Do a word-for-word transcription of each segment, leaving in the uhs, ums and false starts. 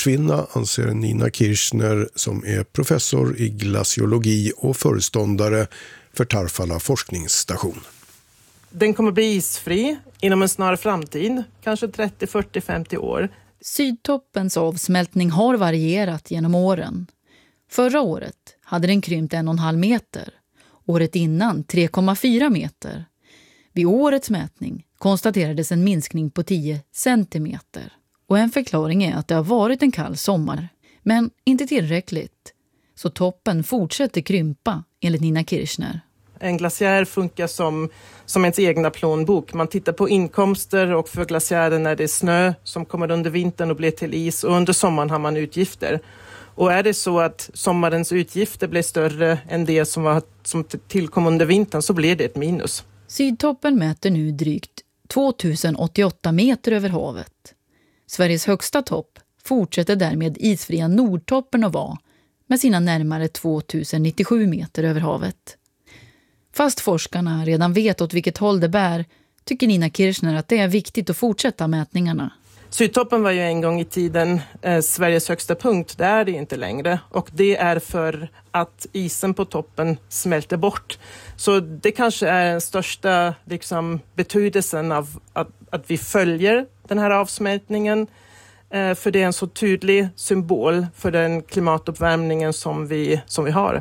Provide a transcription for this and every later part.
försvinna, anser Nina Kirchner som är professor i glaciologi och föreståndare för Tarfala forskningsstation. Den kommer bli isfri inom en snar framtid, kanske trettio, fyrtio, femtio år. Sydtoppens avsmältning har varierat genom åren. Förra året hade den krympt en och en halv meter. Året innan tre komma fyra meter. Vid årets mätning konstaterades en minskning på tio centimeter. Och en förklaring är att det har varit en kall sommar. Men inte tillräckligt. Så toppen fortsätter krympa enligt Nina Kirchner. En glaciär funkar som, som ens egna plånbok. Man tittar på inkomster och för glaciären är det snö som kommer under vintern och blir till is. Och under sommaren har man utgifter. Och är det så att sommarens utgifter blir större än det som, var, som tillkom under vintern så blir det ett minus. Sydtoppen mäter nu drygt tvåtusen åttioåtta meter över havet. Sveriges högsta topp fortsätter därmed isfria Nordtoppen att vara med sina närmare tvåtusen nittiosju meter över havet. Fast forskarna redan vet åt vilket håll det bär tycker Nina Kirchner att det är viktigt att fortsätta mätningarna. Sydtoppen var ju en gång i tiden eh, Sveriges högsta punkt, det är det inte längre. Och det är för att isen på toppen smälter bort. Så det kanske är den största liksom, betydelsen av att, att vi följer den här avsmältningen. Eh, för det är en så tydlig symbol för den klimatuppvärmningen som vi, som vi har.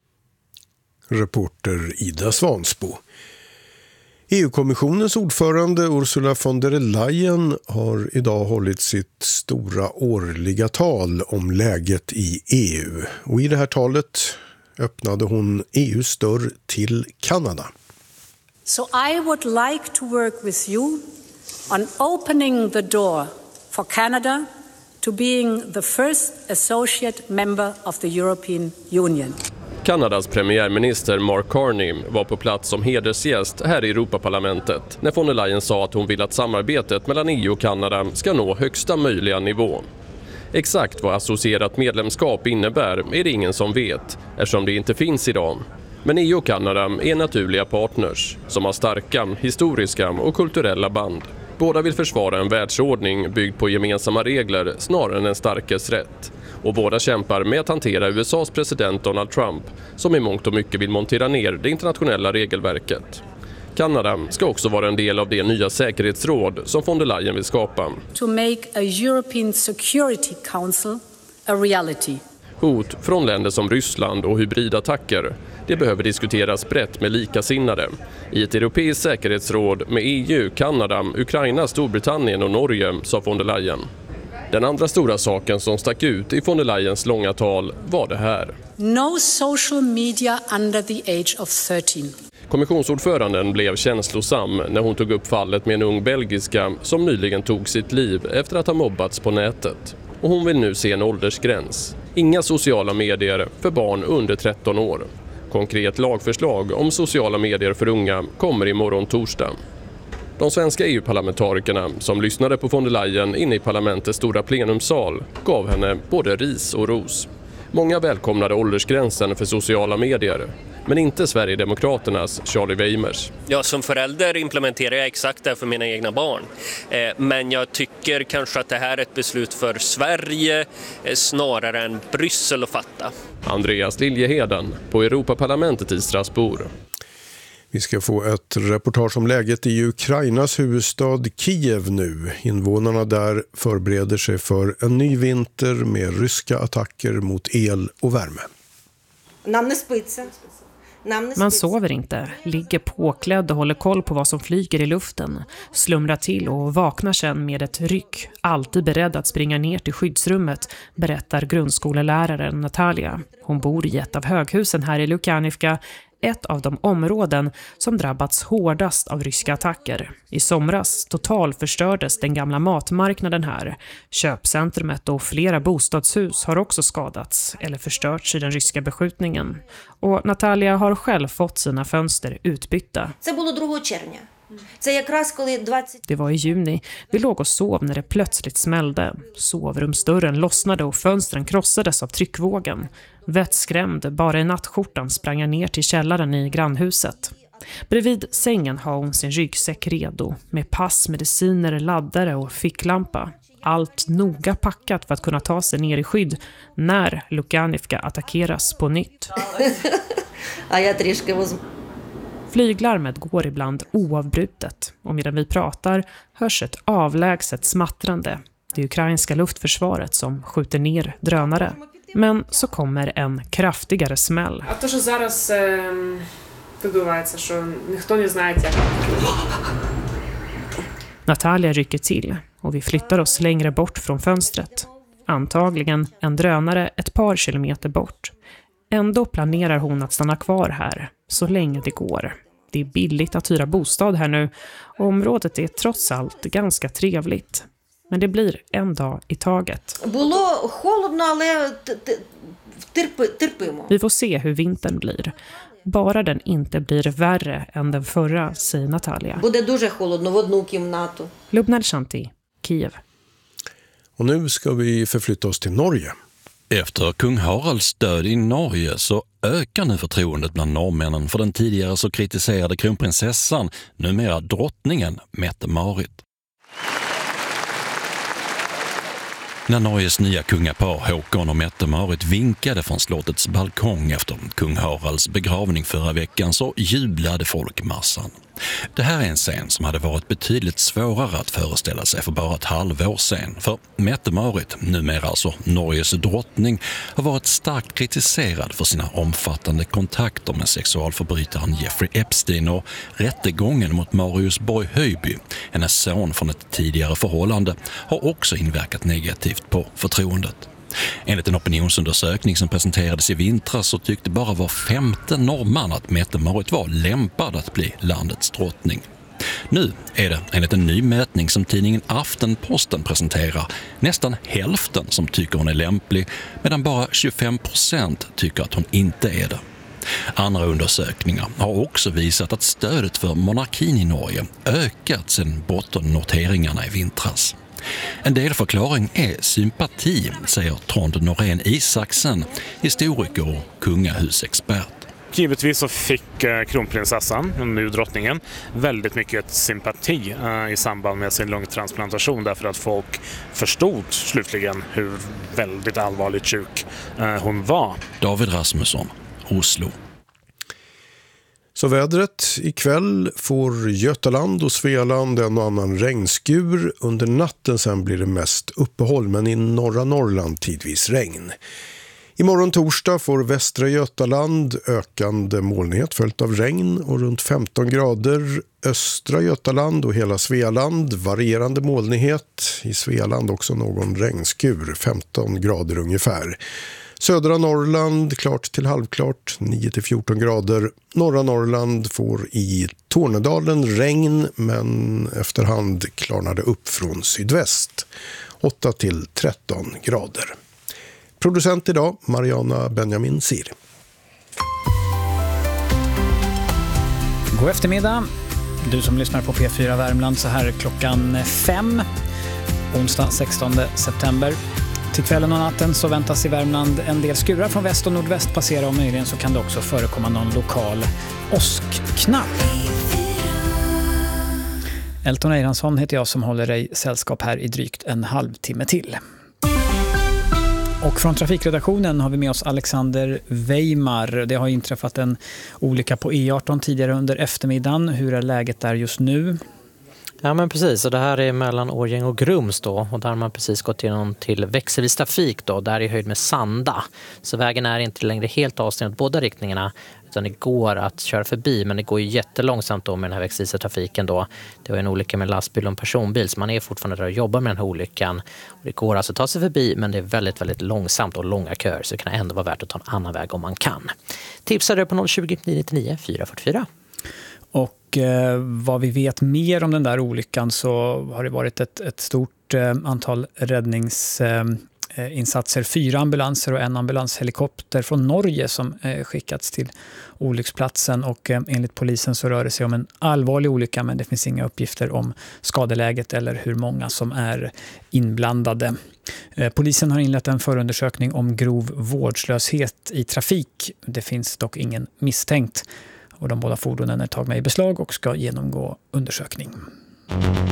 Reporter Ida Svansbo. E U-kommissionens ordförande Ursula von der Leyen har idag hållit sitt stora årliga tal om läget i E U. Och i det här talet öppnade hon E U:s dörr till Kanada. So I would like to work with you on opening the door for Canada to being the first associate member of the European Union. Kanadas premiärminister Mark Carney var på plats som hedersgäst här i Europaparlamentet när von der Leyen sa att hon vill att samarbetet mellan E U och Kanada ska nå högsta möjliga nivå. Exakt vad associerat medlemskap innebär är det ingen som vet eftersom det inte finns idag. Men E U och Kanada är naturliga partners som har starka historiska och kulturella band. Båda vill försvara en världsordning byggd på gemensamma regler snarare än en starkes rätt. Och båda kämpar med att hantera U S A:s president Donald Trump som i mångt och mycket vill montera ner det internationella regelverket. Kanada ska också vara en del av det nya säkerhetsråd som von der Leyen vill skapa. To make a European Security Council a reality. Hot från länder som Ryssland och hybridattacker, det behöver diskuteras brett med likasinnade. I ett europeiskt säkerhetsråd med E U, Kanada, Ukraina, Storbritannien och Norge, sa von der Leyen. Den andra stora saken som stack ut i von der Leyens långa tal var det här. No social media under the age of thirteen. Kommissionsordföranden blev känslosam när hon tog upp fallet med en ung belgiska som nyligen tog sitt liv efter att ha mobbats på nätet. Och hon vill nu se en åldersgräns. Inga sociala medier för barn under tretton år. Konkret lagförslag om sociala medier för unga kommer imorgon torsdag. De svenska E U-parlamentarikerna som lyssnade på von der Leyen inne i parlamentets stora plenumsal gav henne både ris och ros. Många välkomnade åldersgränsen för sociala medier, men inte Sverigedemokraternas Charlie Weimers. Ja, som förälder implementerar jag exakt det för mina egna barn. Eh, men jag tycker kanske att det här är ett beslut för Sverige eh, snarare än Bryssel att fatta. Andreas Liljeheden på Europaparlamentet i Strasbourg. Vi ska få ett reportage om läget i Ukrainas huvudstad Kiev nu. Invånarna där förbereder sig för en ny vinter med ryska attacker mot el och värme. Man sover inte, ligger påklädd och håller koll på vad som flyger i luften. Slumrar till och vaknar sen med ett ryck. Alltid beredd att springa ner till skyddsrummet, berättar grundskoleläraren Natalia. Hon bor i ett av höghusen här i Lukanivka, ett av de områden som drabbats hårdast av ryska attacker. I somras total förstördes den gamla matmarknaden här. Köpcentrumet och flera bostadshus har också skadats eller förstörts i den ryska beskjutningen. Och Natalia har själv fått sina fönster utbytta. Det var i juni. Vi låg och sov när det plötsligt smällde. Sovrumsdörren lossnade och fönstren krossades av tryckvågen. Vettskrämd, bara i nattskjortan sprang jag ner till källaren i grannhuset. Bredvid sängen har hon sin ryggsäck redo med pass, mediciner, laddare och ficklampa. allt noga packat för att kunna ta sig ner i skydd när Lukjanivka attackeras på nytt. Flyglarmet går ibland oavbrutet och medan vi pratar hörs ett avlägset smattrande. Det ukrainska luftförsvaret som skjuter ner drönare. Men så kommer en kraftigare smäll. А то, що зараз е, відбувається, що ніхто не знає, як. Natalia rycker till och vi flyttar oss längre bort från fönstret. Antagligen en drönare ett par kilometer bort. Ändå planerar hon att stanna kvar här så länge det går. Det är billigt att hyra bostad här nu och området är trots allt ganska trevligt. Men det blir en dag i taget. Vi får se hur vintern blir. Bara den inte blir värre än den förra, säger Natalia. Lubna Shanti, Kiev. Och nu ska vi förflytta oss till Norge. Efter kung Haralds död i Norge så ökar nu förtroendet bland norrmännen för den tidigare så kritiserade kronprinsessan, numera drottningen Mette-Marit. När Norges nya kungapar Håkon och Mette-Marit vinkade från slottets balkong efter kung Haralds begravning förra veckan så jublade folkmassan. Det här är en scen som hade varit betydligt svårare att föreställa sig för bara ett halvår sedan. För Mette-Marit, numera alltså Norges drottning, har varit starkt kritiserad för sina omfattande kontakter med sexualförbrytaren Jeffrey Epstein och rättegången mot Marius Borg Höjby, hennes son från ett tidigare förhållande, har också inverkat negativt på förtroendet. Enligt en opinionsundersökning som presenterades i vintras så tyckte bara var femte norrman att Mette-Marit var lämpad att bli landets drottning. Nu är det enligt en ny mätning som tidningen Aftenposten presenterar nästan hälften som tycker hon är lämplig, medan bara tjugofem procent tycker att hon inte är det. Andra undersökningar har också visat att stödet för monarkin i Norge ökat sedan bottennoteringarna i vintras. En delförklaring är sympati, säger Trond Norén Isaksen, historiker och kungahusexpert. Givetvis så fick eh, kronprinsessan, nu drottningen, väldigt mycket sympati eh, i samband med sin lungtransplantation därför att folk förstod slutligen hur väldigt allvarligt sjuk eh, hon var. David Rasmusson, Oslo. Så vädret ikväll får Götaland och Svealand en och annan regnskur. Under natten sen blir det mest uppehåll, men i norra Norrland tidvis regn. Imorgon torsdag får västra Götaland ökande molnighet följt av regn och runt femton grader. Östra Götaland och hela Svealand varierande molnighet. I Svealand också någon regnskur, femton grader ungefär. Södra Norrland klart till halvklart, nio till fjorton grader. Norra Norrland får i Tornedalen regn, men efterhand klarnar det upp från sydväst. åtta till tretton grader. Producent idag, Mariana Benjamin Sir. God eftermiddag. Du som lyssnar på P fyra Värmland så här klockan fem, onsdag sextonde september. Till kvällen och natten så väntas i Värmland en del skurar från väst och nordväst passera och möjligen så kan det också förekomma någon lokal åskknapp. Elton Eiransson heter jag som håller dig sällskap här i drygt en halvtimme till. Och från trafikredaktionen har vi med oss Alexander Weimar. Det har inträffat en olycka på E arton tidigare under eftermiddagen. Hur är läget där just nu? Ja men precis, och det här är mellan Årjäng och Grums då, och där har man precis gått igenom till växelvis trafik då, där är höjd med Sanda. Så vägen är inte längre helt avstängd åt båda riktningarna, utan det går att köra förbi, men det går ju jättelångsamt då med den här växelvisa trafiken då. Det var en olycka med lastbil och en personbil, så man är fortfarande där och jobbar med den här olyckan. Och det går alltså att ta sig förbi, men det är väldigt, väldigt långsamt och långa köer, så det kan ändå vara värt att ta en annan väg om man kan. Tipsar du på noll tjugo, nio nittionio, fyra fyrtiofyra. Och eh, vad vi vet mer om den där olyckan så har det varit ett, ett stort eh, antal räddningsinsatser. Eh, Fyra ambulanser och en ambulanshelikopter från Norge som eh, skickats till olycksplatsen. Och eh, enligt polisen så rör det sig om en allvarlig olycka, men det finns inga uppgifter om skadeläget eller hur många som är inblandade. Eh, polisen har inlett en förundersökning om grov vårdslöshet i trafik. Det finns dock ingen misstänkt. Och de båda fordonen är tagna i beslag och ska genomgå undersökning.